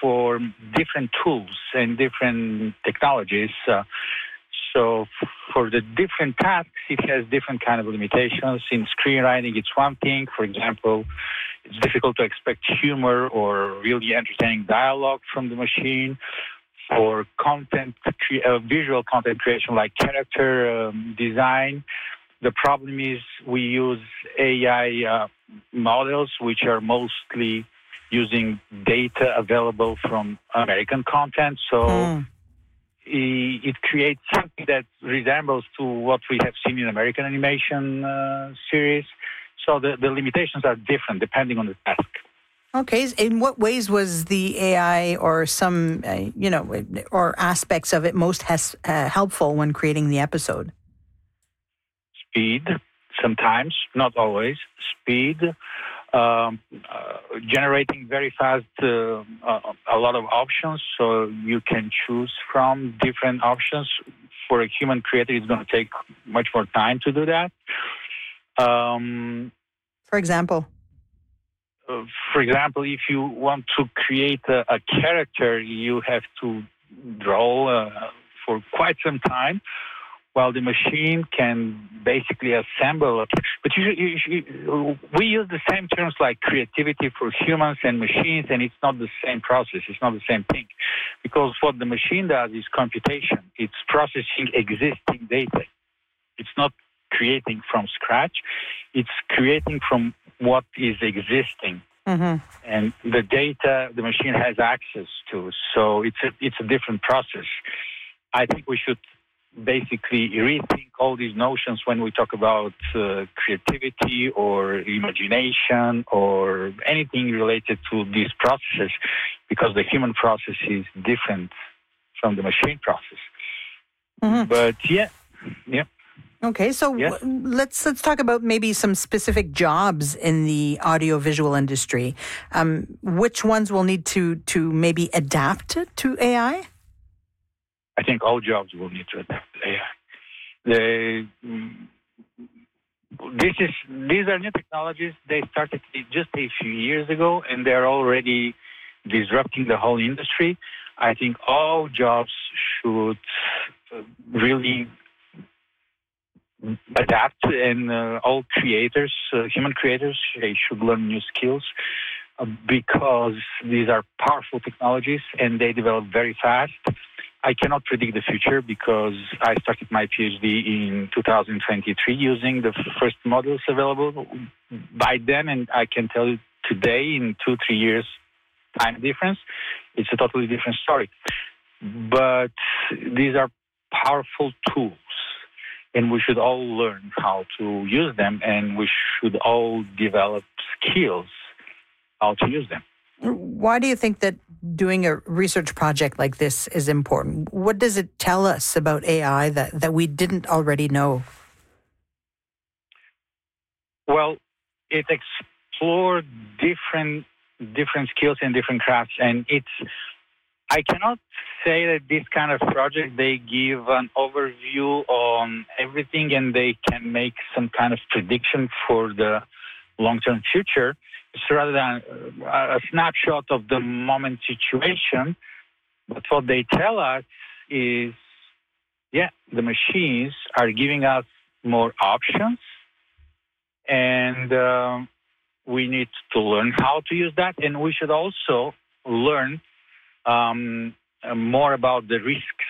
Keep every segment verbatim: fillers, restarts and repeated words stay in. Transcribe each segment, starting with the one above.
for different tools and different technologies. Uh, so f- for the different tasks, it has different kind of limitations. In screenwriting, it's one thing. For example, it's difficult to expect humor or really entertaining dialogue from the machine. For content, cre- uh, visual content creation like character um, design, the problem is we use A I uh, models, which are mostly using data available from American content. So Mm. i- it creates something that resembles to what we have seen in American animation uh, series. So the, the limitations are different depending on the task. Okay. In what ways was the A I or some, uh, you know, or aspects of it most has, uh, helpful when creating the episode? Speed, sometimes, not always. Speed, um, uh, generating very fast uh, uh, a lot of options, so you can choose from different options. For a human creator, it's going to take much more time to do that. Um, For example? uh, for example, if you want to create a, a character, you have to draw uh, for quite some time, while the machine can basically assemble. But you, you, you, we use the same terms like creativity for humans and machines, and it's not the same process. It's not the same thing. Because what the machine does is computation. It's processing existing data. It's not creating from scratch. It's creating from what is existing. Mm-hmm. And the data the machine has access to. So it's a, it's a different process. I think we should basically rethink all these notions when we talk about uh, creativity or imagination or anything related to these processes, because the human process is different from the machine process. Mm-hmm. But yeah, yeah. Okay, so Yeah. w- let's let's talk about maybe some specific jobs in the audiovisual industry. Um, which ones will need to to maybe adapt to A I? I think all jobs will need to adapt to A I. The, mm, this is these are new technologies. They started just a few years ago, and they're already disrupting the whole industry. I think all jobs should uh, really adapt, and uh, all creators, uh, human creators, they should learn new skills uh, because these are powerful technologies and they develop very fast. I cannot predict the future because I started my PhD in two thousand twenty-three using the first models available by then, and I can tell you today, in two, three years time difference, it's a totally different story. But these are powerful tools, and we should all learn how to use them, and we should all develop skills how to use them. Why do you think that doing a research project like this is important? What does it tell us about A I that, that we didn't already know? Well, it explored different different skills and different crafts, and it's. I cannot say that this kind of project, they give an overview on everything and they can make some kind of prediction for the long-term future. It's rather than a snapshot of the moment situation. But what they tell us is, yeah, the machines are giving us more options, and um, we need to learn how to use that. And we should also learn um, more about the risks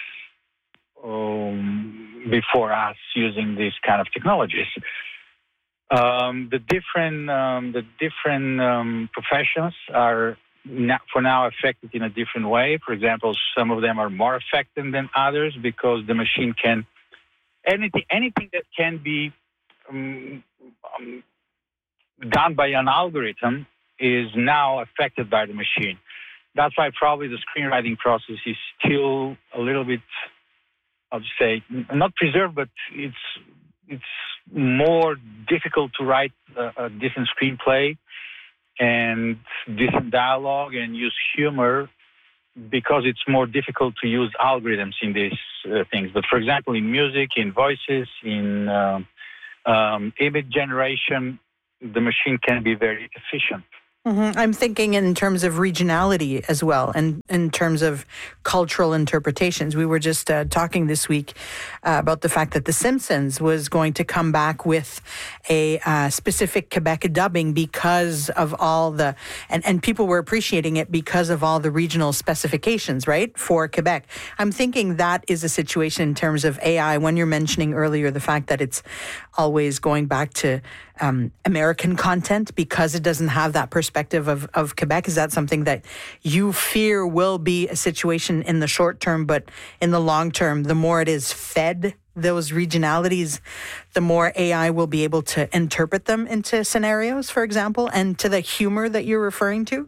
um, before us using these kind of technologies. Um, the different um, the different um, professions are now, for now affected in a different way. For example, some of them are more affected than others because the machine can anything anything that can be um, um, done by an algorithm is now affected by the machine. That's why probably the screenwriting process is still a little bit, I'll just say, not preserved, but it's it's more difficult to write a, a decent screenplay and decent dialogue and use humor because it's more difficult to use algorithms in these uh, things. But for example, in music, in voices, in um, um, image generation, the machine can be very efficient. Mhm. I'm thinking in terms of regionality as well, and in terms of cultural interpretations. We were just uh, talking this week uh, about the fact that The Simpsons was going to come back with a uh, specific Quebec dubbing because of all the, and, and people were appreciating it because of all the regional specifications, right, for Quebec. I'm thinking that is a situation in terms of A I, when you're mentioning earlier the fact that it's always going back to um, American content because it doesn't have that perspective of, of Quebec. Is that something that you fear will be a situation in the short term, but in the long term, the more it is fed those regionalities, the more A I will be able to interpret them into scenarios, for example, and to the humor that you're referring to?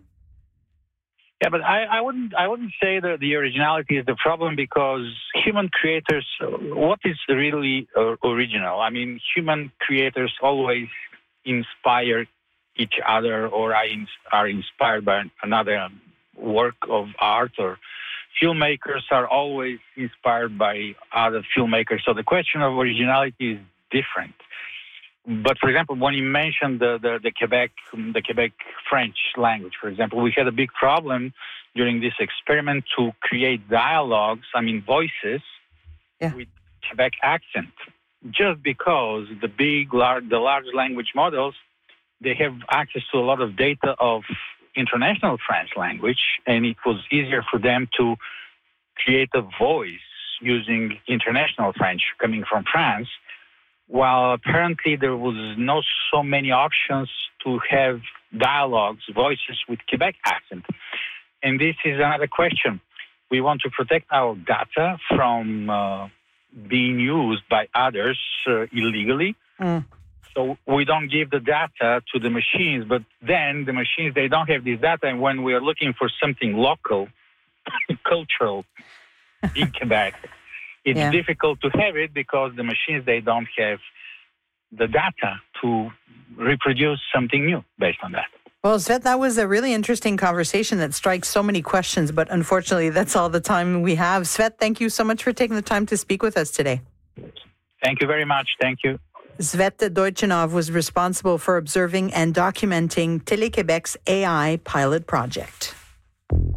Yeah, but I, I wouldn't. I wouldn't say that the originality is the problem, because human creators, what is really uh, original? I mean, human creators always inspire each other, or are, in, are inspired by another work of art, or filmmakers are always inspired by other filmmakers. So the question of originality is different. But for example, when you mentioned the, the, the Quebec, the Quebec French language, for example, we had a big problem during this experiment to create dialogues, I mean voices, yeah. with Quebec accent, just because the big, large, the large language models, they have access to a lot of data of international French language, and it was easier for them to create a voice using international French coming from France. While apparently there was not so many options to have dialogues, voices with Quebec accent. And this is another question. We want to protect our data from uh, being used by others uh, illegally. Mm. So we don't give the data to the machines, but then the machines, they don't have this data. And when we are looking for something local, cultural in Quebec, it's yeah. difficult to have it because the machines, they don't have the data to reproduce something new based on that. Well, Svet, that was a really interesting conversation that strikes so many questions, but unfortunately, that's all the time we have. Svet, thank you so much for taking the time to speak with us today. Thank you very much. Thank you. Svet Deutschenov was responsible for observing and documenting Télé-Québec's A I pilot project.